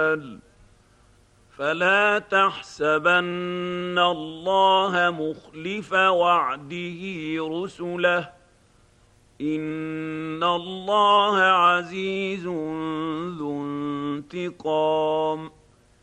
المال فلا تحسبن الله مخلف وعده رسله إن الله عزيز ذو انتقام